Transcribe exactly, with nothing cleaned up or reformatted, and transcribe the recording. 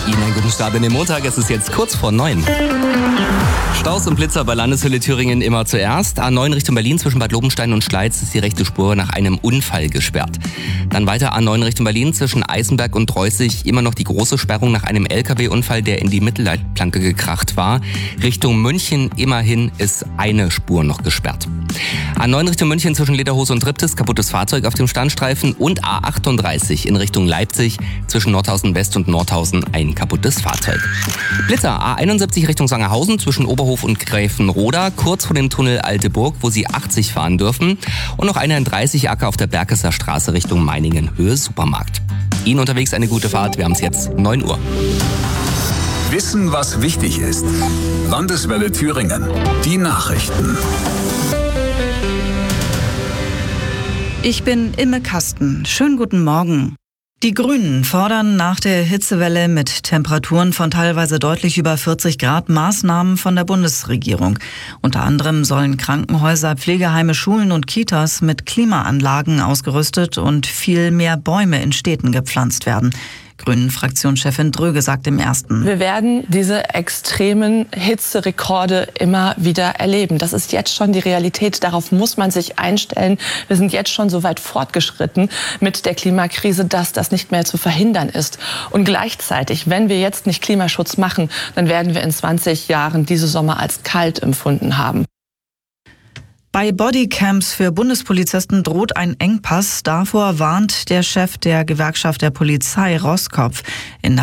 Ihnen einen guten Start in den Montag. Es ist jetzt kurz vor neun. Staus und Blitzer bei Landeshölle Thüringen immer zuerst. A neun Richtung Berlin zwischen Bad Lobenstein und Schleiz ist die rechte Spur nach einem Unfall gesperrt. Dann weiter A neun Richtung Berlin zwischen Eisenberg und Dreußig immer noch die große Sperrung nach einem L K W-Unfall, der in die Mittelleitplanke gekracht war. Richtung München immerhin ist eine Spur noch gesperrt. A neun Richtung München zwischen Lederhose und Triptis, kaputtes Fahrzeug auf dem Standstreifen und A achtunddreißig in Richtung Leipzig zwischen Nordhausen West und Nordhausen ein kaputtes Fahrzeug. Blitzer A einundsiebzig Richtung Sangerhausen zwischen Oberhof und Gräfenroda, kurz vor dem Tunnel Alte Burg, wo Sie achtzig fahren dürfen. Und noch einer in dreißig Acker auf der Berkesser Straße Richtung Meiningen, Höhe Supermarkt. Ihnen unterwegs eine gute Fahrt, wir haben es jetzt neun Uhr. Wissen, was wichtig ist. Landeswelle Thüringen. Die Nachrichten. Ich bin Imme Kasten. Schönen guten Morgen. Die Grünen fordern nach der Hitzewelle mit Temperaturen von teilweise deutlich über vierzig Grad Maßnahmen von der Bundesregierung. Unter anderem sollen Krankenhäuser, Pflegeheime, Schulen und Kitas mit Klimaanlagen ausgerüstet und viel mehr Bäume in Städten gepflanzt werden. Grünen-Fraktionschefin Dröge sagt im Ersten: Wir werden diese extremen Hitzerekorde immer wieder erleben. Das ist jetzt schon die Realität. Darauf muss man sich einstellen. Wir sind jetzt schon so weit fortgeschritten mit der Klimakrise, dass das nicht mehr zu verhindern ist. Und gleichzeitig, wenn wir jetzt nicht Klimaschutz machen, dann werden wir in zwanzig Jahren diese Sommer als kalt empfunden haben. Bei Bodycams für Bundespolizisten droht ein Engpass. Davor warnt der Chef der Gewerkschaft der Polizei, Roskopf. In